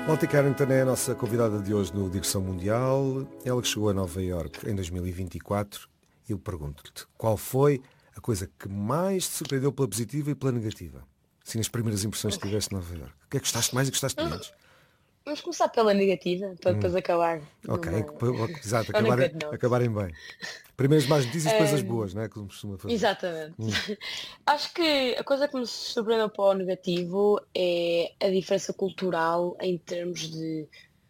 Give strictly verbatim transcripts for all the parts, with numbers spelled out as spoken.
Malty Carrington é a nossa convidada de hoje no Digressão Mundial. Ela que chegou a Nova Iorque em dois mil e vinte e quatro. E eu pergunto-te, qual foi a coisa que mais te surpreendeu pela positiva e pela negativa? Assim, as primeiras impressões que tiveste de Nova Iorque. O que é que gostaste mais e gostaste menos? Vamos começar pela negativa, para depois Hum. acabar. Ok, numa... exato, on a acabarem, good note. acabarem bem. Primeiro as más notícias e depois as Um, boas, não é? Como costuma fazer. Exatamente. Hum. Acho que a coisa que me surpreendeu para o negativo é a diferença cultural em termos de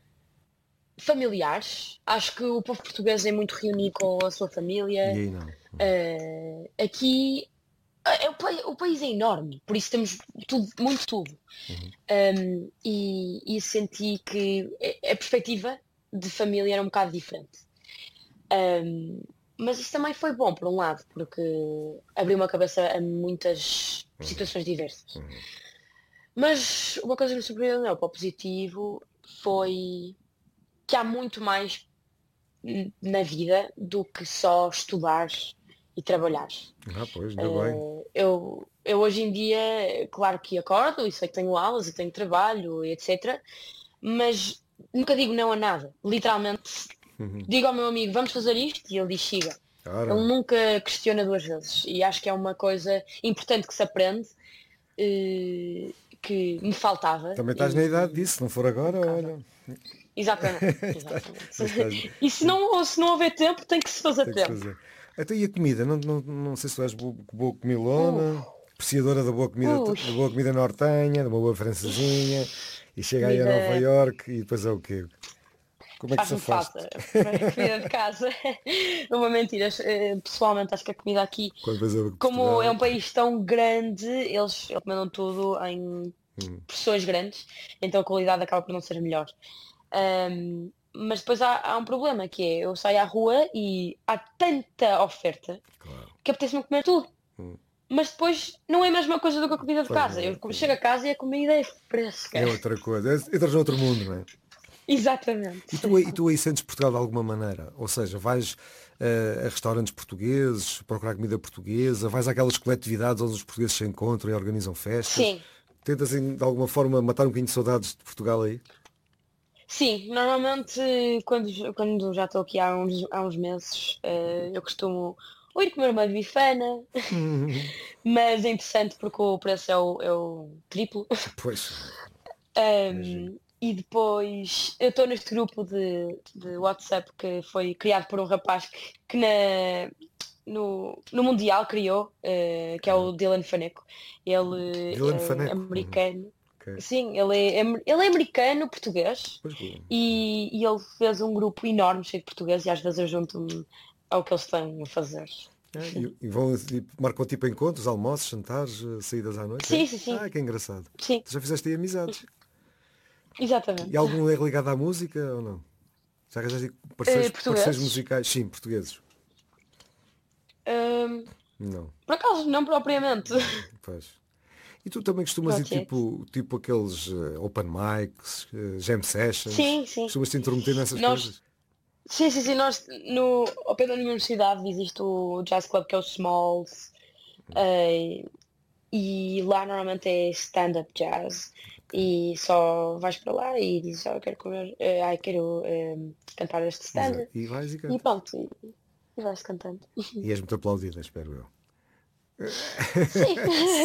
familiares. Acho que o povo português é muito reunido com a sua E família. aí não. Uh, aqui é, o, pai- o país é enorme, por isso temos tudo, muito tudo. Uhum. Um, e, e senti que a a perspectiva de família era um bocado diferente. Um, mas isso também foi bom, por um lado, porque abriu uma cabeça a muitas situações diversas. Uhum. Mas uma coisa que me surpreendeu para o positivo foi que há muito mais n- na vida do que só estudar e trabalhar. Ah, pois, ainda bem. Eh, eu, eu hoje em dia, claro que acordo e sei que tenho aulas e tenho trabalho e etcétera. Mas nunca digo não a nada. Literalmente Uhum. digo ao meu amigo, vamos fazer isto e ele diz siga. Ora, Ele nunca questiona duas vezes. E acho que é uma coisa importante que se aprende, eh, que me faltava. também estás na idade E disso, se não for agora, olha. exatamente, Estás- exatamente. mas estás- E se não, ou se não houver tempo, tem que se fazer Tem que se tempo. fazer. Então, e a comida? Não, não, não sei se tu és boa, boa Uh, comilona, apreciadora da boa comida, ui, da boa comida nortenha, da boa francesinha, e chega aí a Nova comida Iorque e depois é o quê? Como é que faz-me safaste? falta. A comida de casa. Não vou mentir, eh, pessoalmente acho que a comida aqui, Quando vais a como é Portugal? um país tão grande, eles recomendam tudo em Hum. porções grandes, então a qualidade acaba por não ser melhor. Ahm, mas depois há, há um problema que é, eu saio à rua e há tanta oferta Claro. que apetece-me comer tudo. Hum. Mas depois não é a mesma coisa do que a comida de Pois casa. não, Eu pois chego a não. casa e a comida é fresca. É outra coisa. É- Entras noutro mundo, não é? E Exatamente. tu, aí- e tu aí sentes Portugal de alguma maneira? Ou seja, vais eh, a restaurantes portugueses, procurar comida portuguesa, vais àquelas coletividades onde os portugueses se encontram e organizam festas. Sim, Tentas, assim, de alguma forma, matar um bocadinho de saudades de Portugal aí? sim. Normalmente quando, quando já estou aqui há uns, há uns meses, eh, eu costumo ou ir comer uma bifana, Hum. mas é interessante porque o preço é o, é o triplo. Pois, imagino. Um, e depois eu estou neste grupo de, de WhatsApp que foi criado por um rapaz que, que na, no, no Mundial criou, eh, que é o Dylan Faneco. Ele Dylan é Faneco. Uhum. americano. Ok. Sim, ele é, amer- ele é americano, português, Pois, bom. e, e ele fez um grupo enorme cheio de portugueses e às vezes eu junto-me ao que eles têm a fazer. É, e, e vão, e marcam tipo encontros, almoços, jantares, eh, saídas à noite, é? Sim, sim, sim. Ah, que engraçado. Sim, Tu já fizeste aí amizades? E exatamente. algum é ligado à música ou não? Já arranjaste aí Eh, parceiros, parceiros portugueses. musicais? Sim, portugueses. Hum, Não. por acaso, não propriamente. Pois. E tu também costumas ir Not yet. tipo, tipo aqueles eh, open mics, eh, jam sessions? Sim, sim. Costumas te intrometer nessas Nós, coisas? sim, sim, sim, nós no, ao pé da universidade existe o Jazz Club que é o Smalls, eh, e lá normalmente é stand-up jazz e só vais para lá e dizes, ah, eu quero comer, eh, ai, quero eh, cantar este Exato. stand E vais e e cantas. pronto, e, e vais cantando. E és muito aplaudida, espero eu. Sim.